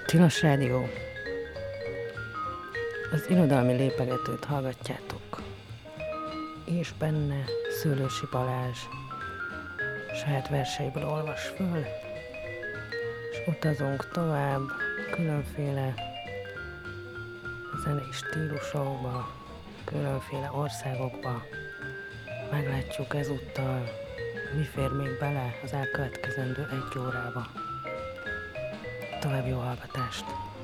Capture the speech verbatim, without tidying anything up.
Tilos Rádió. Az irodalmi lépegetőt hallgatjátok, és benne Szőlősi Balázs saját verseiből olvas föl, és utazunk tovább különféle zenei stílusokba, különféle országokba. Meglátjuk ezúttal, mi fér még bele az elkövetkezendő egy órába. További jó hallgatást!